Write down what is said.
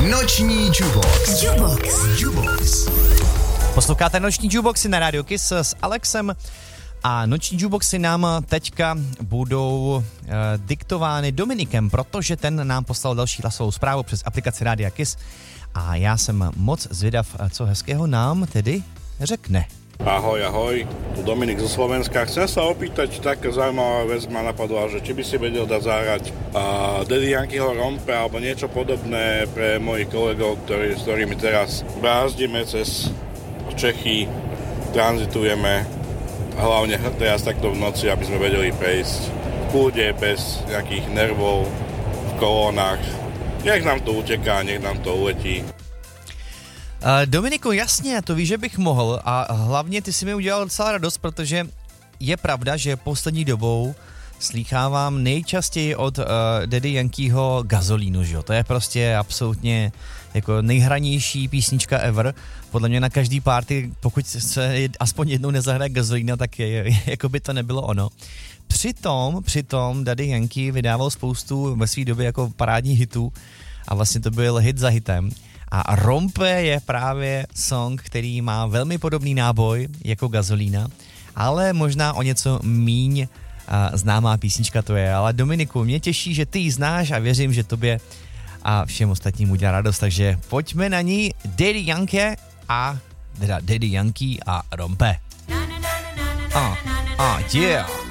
Noční Jukebox. Posloucháte Noční Jukeboxy na Radio Kiss s Alexem a Noční Jukeboxy nám teďka budou diktovány Dominikem, protože ten nám poslal další hlasovou zprávu přes aplikaci Rádia Kiss a já jsem moc zvědav, co hezkého nám tedy řekne. Ahoj, tu Dominik zo Slovenska. Chcem sa opýtať, taká zaujímavá vec ma napadla, že či by si vedel dať zahrať Daddy Yankeeho Rompe alebo niečo podobné pre mojich kolegov, s ktorými teraz brázdime cez Čechy, tranzitujeme, hlavne teraz takto v noci, aby sme vedeli prejsť v kľude, bez nejakých nervov, v kolónach. Nech nám to uteká, nech nám to uletí. Dominiku, jasně, to víš, že bych mohl a hlavně ty si mi udělal docela radost, protože je pravda, že poslední dobou slýchávám nejčastěji od Daddy Yankeeho Gazolínu, že jo, to je prostě absolutně jako nejhranější písnička ever, podle mě na každý party, pokud se aspoň jednou nezahraje Gazolína, tak jako by to nebylo ono. Přitom Daddy Yankee vydával spoustu ve své době jako parádních hitů a vlastně to byl hit za hitem. A Rompe je právě song, který má velmi podobný náboj jako Gazolína, ale možná o něco míň známá písnička to je. Ale Dominiku, mě těší, že ty ji znáš a věřím, že tobě a všem ostatním udělá radost, takže pojďme na ní Daddy Yankee a Rompe. Yeah.